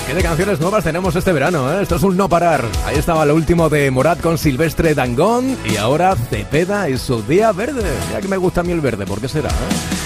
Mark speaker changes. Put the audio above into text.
Speaker 1: ¿Qué de canciones nuevas tenemos este verano, eh? Esto es un no parar. Ahí estaba lo último de Morat con Silvestre Dangond y ahora Cepeda y su Día Verde. Ya que me gusta a mí el verde, ¿por qué será?